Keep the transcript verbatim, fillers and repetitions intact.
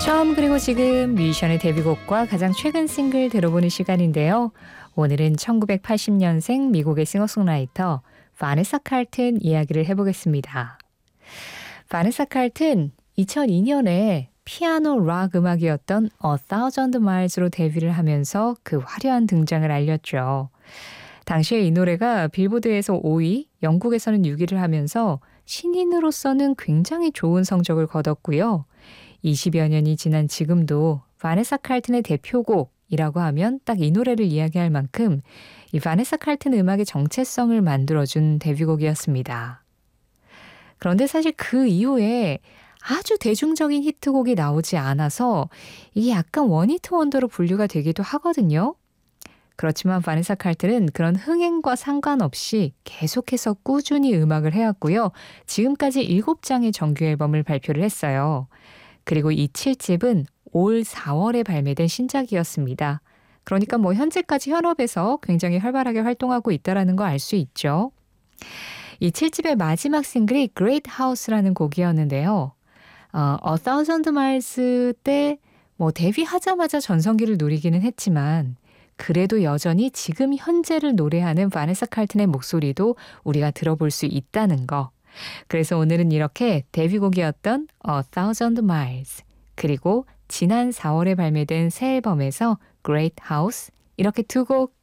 처음 그리고 지금 뮤지션의 데뷔곡과 가장 최근 싱글 들어보는 시간인데요. 오늘은 천구백팔십 년생 미국의 싱어송라이터 바네사 칼튼 이야기를 해보겠습니다. 바네사 칼튼 이천이 년에 피아노 락 음악이었던 A Thousand Miles로 데뷔를 하면서 그 화려한 등장을 알렸죠. 당시에 이 노래가 빌보드에서 오 위, 영국에서는 육 위를 하면서 신인으로서는 굉장히 좋은 성적을 거뒀고요. 이십여 년이 지난 지금도 바네사 칼튼의 대표곡이라고 하면 딱 이 노래를 이야기할 만큼 이 바네사 칼튼 음악의 정체성을 만들어준 데뷔곡이었습니다. 그런데 사실 그 이후에 아주 대중적인 히트곡이 나오지 않아서 이게 약간 원히트 원더로 분류가 되기도 하거든요. 그렇지만 바네사 칼튼은 그런 흥행과 상관없이 계속해서 꾸준히 음악을 해왔고요. 지금까지 일곱 장의 정규 앨범을 발표를 했어요. 그리고 이 칠 집은 올 사월에 발매된 신작이었습니다. 그러니까 뭐 현재까지 현업에서 굉장히 활발하게 활동하고 있다는 거 알 수 있죠. 이 칠 집의 마지막 싱글이 Great House라는 곡이었는데요. 어, A Thousand Miles 때 뭐 데뷔하자마자 전성기를 누리기는 했지만 그래도 여전히 지금 현재를 노래하는 바네사 칼튼의 목소리도 우리가 들어볼 수 있다는 거. 그래서 오늘은 이렇게 데뷔곡이었던 A Thousand Miles 그리고 지난 사월에 발매된 새 앨범에서 Great House 이렇게 두 곡